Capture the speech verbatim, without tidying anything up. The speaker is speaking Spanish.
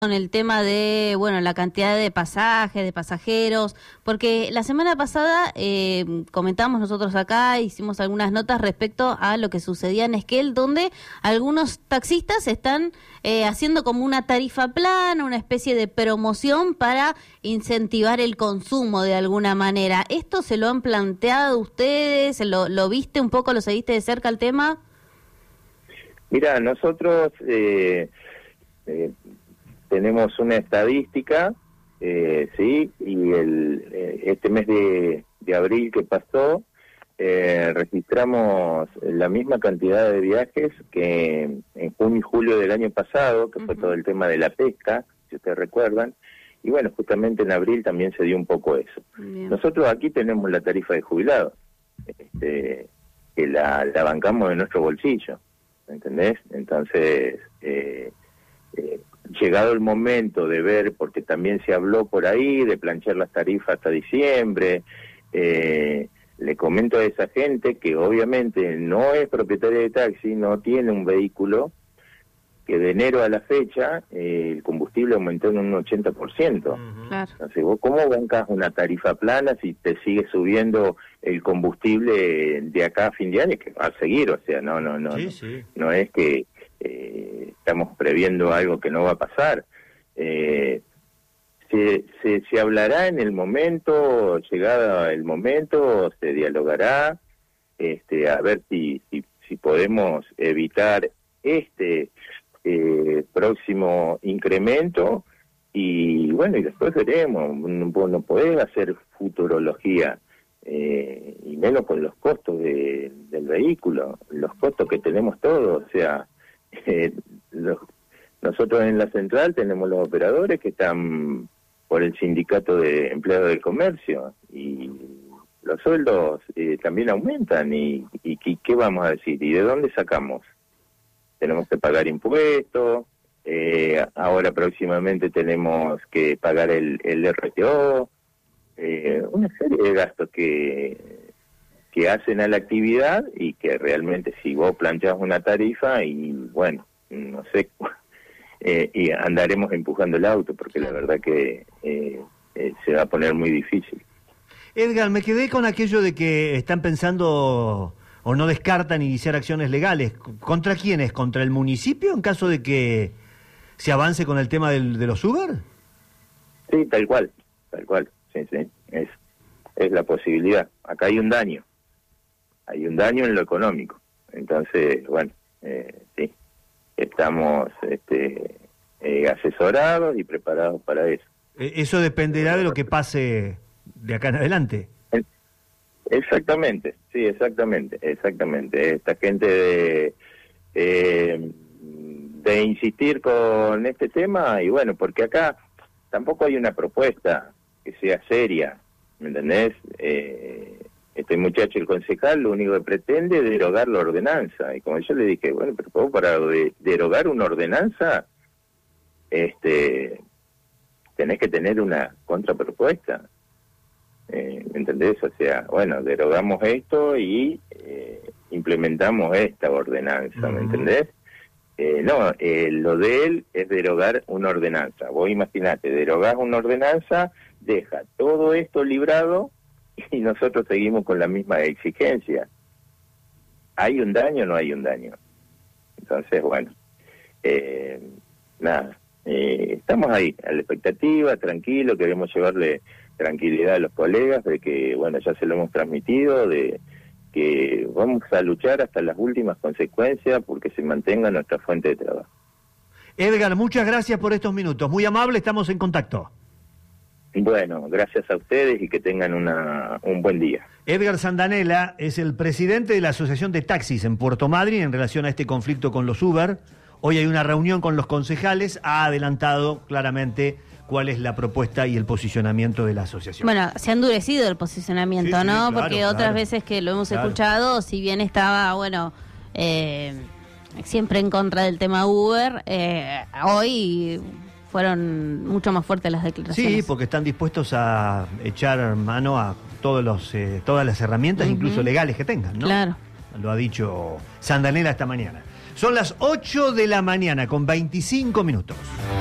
con el tema de, bueno, la cantidad de pasajes, de pasajeros, porque la semana pasada eh, comentamos nosotros acá, hicimos algunas notas respecto a lo que sucedía en Esquel, donde algunos taxistas están eh, haciendo como una tarifa plana, una especie de promoción para incentivar el consumo de alguna manera. ¿Esto se lo han planteado ustedes? ¿Lo, lo viste un poco, lo seguiste de cerca el tema? Mira, nosotros... Eh, eh, tenemos una estadística, eh, sí, y el eh, este mes de, de abril que pasó, eh, registramos la misma cantidad de viajes que en junio y julio del año pasado, que uh-huh. fue todo el tema de la pesca, si ustedes recuerdan, y bueno, justamente en abril también se dio un poco eso. Bien. Nosotros aquí tenemos la tarifa de jubilados, este, que la, la bancamos de nuestro bolsillo, ¿entendés? Entonces, eh, eh, llegado el momento de ver, porque también se habló por ahí, de planchar las tarifas hasta diciembre, eh, le comento a esa gente que obviamente no es propietaria de taxi, no tiene un vehículo, que de enero a la fecha eh, el combustible aumentó en un ochenta por ciento. Uh-huh. Claro. Entonces, ¿vos cómo bancás una tarifa plana si te sigue subiendo el combustible de acá a fin de año? Que va a seguir, o sea, no, no, no, sí, no, sí. no es que... Eh, estamos previendo algo que no va a pasar. Eh, se, se, se hablará en el momento, llegado el momento, se dialogará, este, a ver si, si, si podemos evitar este eh, próximo incremento, y bueno, y después veremos. No, no podés hacer futurología, eh, y menos con los costos de, del vehículo, los costos que tenemos todos, o sea, Eh, los, nosotros en la central tenemos los operadores que están por el sindicato de empleados del comercio, y los sueldos eh, también aumentan, y, y, y ¿qué vamos a decir? ¿Y de dónde sacamos? Tenemos que pagar impuestos, eh, ahora próximamente tenemos que pagar el, el R T O, eh, una serie de gastos que... que hacen a la actividad, y que realmente si vos planteás una tarifa, y bueno, no sé, eh, y andaremos empujando el auto, porque la verdad que eh, eh, se va a poner muy difícil. Edgar, me quedé con aquello de que están pensando o no descartan iniciar acciones legales. ¿Contra quiénes? ¿Contra el municipio en caso de que se avance con el tema del, de los Uber? Sí, tal cual, tal cual, sí, sí, es, es la posibilidad. Acá hay un daño. Hay un daño en lo económico. Entonces, bueno, eh, sí, estamos este, eh, asesorados y preparados para eso. Eso dependerá de lo que pase de acá en adelante. Exactamente, sí, exactamente, exactamente. Esta gente de, eh, de insistir con este tema, y bueno, porque acá tampoco hay una propuesta que sea seria, ¿me entendés? Eh, Este muchacho, el concejal, lo único que pretende es derogar la ordenanza. Y como yo le dije, bueno, pero para de, derogar una ordenanza, este, tenés que tener una contrapropuesta. Eh, ¿Me entendés? O sea, bueno, derogamos esto y eh, implementamos esta ordenanza, ¿me entendés? Eh, no, eh, lo de él es derogar una ordenanza. Vos imaginate, derogás una ordenanza, deja todo esto librado, y nosotros seguimos con la misma exigencia. ¿Hay un daño o no hay un daño? Entonces, bueno, eh, nada, eh, estamos ahí, a la expectativa, tranquilo, queremos llevarle tranquilidad a los colegas de que, bueno, ya se lo hemos transmitido, de que vamos a luchar hasta las últimas consecuencias porque se mantenga nuestra fuente de trabajo. Edgar, muchas gracias por estos minutos, muy amable, estamos en contacto. Bueno, gracias a ustedes y que tengan una, un buen día. Edgar Sandanella es el presidente de la Asociación de Taxis en Puerto Madryn en relación a este conflicto con los Uber. Hoy hay una reunión con los concejales, ha adelantado claramente cuál es la propuesta y el posicionamiento de la asociación. Bueno, se ha endurecido el posicionamiento, sí, ¿no? Sí, claro, porque otras claro, veces que lo hemos claro. escuchado, si bien estaba, bueno, eh, siempre en contra del tema Uber, eh, hoy... fueron mucho más fuertes las declaraciones. Sí, porque están dispuestos a echar mano a todos los, eh, todas las herramientas, uh-huh. incluso legales que tengan, ¿no? Claro. Lo ha dicho Sandanella esta mañana. Son las ocho de la mañana con veinticinco minutos.